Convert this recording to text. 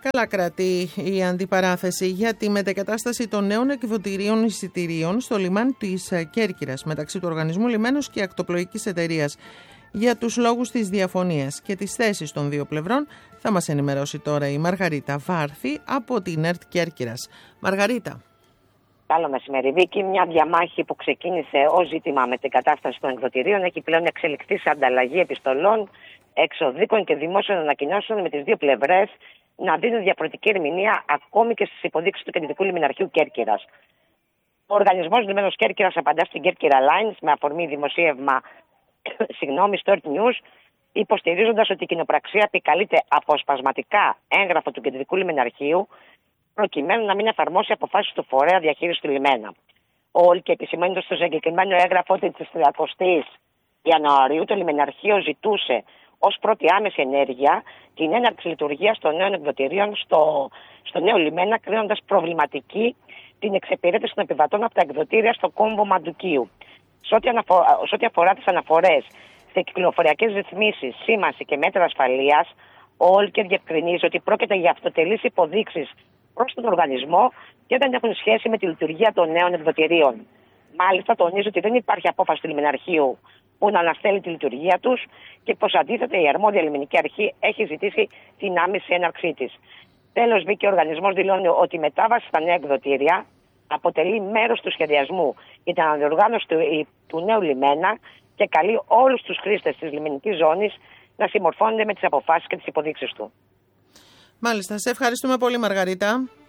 Καλά κρατεί η αντιπαράθεση για τη μετεγκατάσταση των νέων εκδοτηρίων εισιτηρίων στο λιμάνι της Κέρκυρας μεταξύ του Οργανισμού Λιμένος και Ακτοπλοϊκής Εταιρείας. Για τους λόγους της διαφωνίας και τις θέσεις των δύο πλευρών θα μας ενημερώσει τώρα η Μαργαρίτα Βάρθη από την ΕΡΤ Κέρκυρας. Μαργαρίτα. Καλό μεσημέρι, Βίκη. Μια διαμάχη που ξεκίνησε ως ζήτημα μετεγκατάσταση των εκδοτηρίων έχει πλέον εξελιχθεί σε ανταλλαγή επιστολών, εξοδίκων και δημόσιων ανακοινώσεων με τις δύο πλευρές να δίνουν διαφορετική ερμηνεία ακόμη και στις υποδείξεις του Κεντρικού Λιμεναρχείου Κέρκυρας. Ο Οργανισμός Λιμένος Κέρκυρας απαντά στην Κέρκυρα Lines με αφορμή δημοσίευμα στο Earth News, υποστηρίζοντας ότι η κοινοπραξία επικαλείται αποσπασματικά έγγραφο του Κεντρικού Λιμεναρχείου προκειμένου να μην εφαρμόσει αποφάσεις του φορέα διαχείρισης του λιμένα. Όλοι και επισημαίνοντας στο συγκεκριμένο έγγραφο ότι της 30ης Ιανουαρίου το Λιμεναρχείο ζητούσε ως πρώτη άμεση ενέργεια την έναρξη λειτουργίας των νέων εκδοτηρίων στο νέο λιμένα, κρίνοντας προβληματική την εξυπηρέτηση των επιβατών από τα εκδοτήρια στο κόμβο Μαντουκίου. Σε ό,τι αφορά τις αναφορές σε κυκλοφοριακές ρυθμίσεις, σήμανση και μέτρα ασφαλείας, ο Όλκερ διευκρινίζει ότι πρόκειται για αυτοτελείς υποδείξεις προς τον οργανισμό και δεν έχουν σχέση με τη λειτουργία των νέων εκδοτηρίων. Μάλιστα, τονίζει ότι δεν υπάρχει απόφαση του Λιμεναρχείου που να αναστέλει τη λειτουργία τους και πως αντίθετα η αρμόδια λιμενική αρχή έχει ζητήσει την άμεση έναρξή της. Τέλος, ο οργανισμός δηλώνει ότι η μετάβαση στα νέα εκδοτήρια αποτελεί μέρος του σχεδιασμού για την αναδιοργάνωση του νέου λιμένα και καλεί όλους τους χρήστες της λιμενικής ζώνης να συμμορφώνονται με τις αποφάσεις και τις υποδείξεις του. Μάλιστα, σε ευχαριστούμε πολύ, Μαργαρίτα.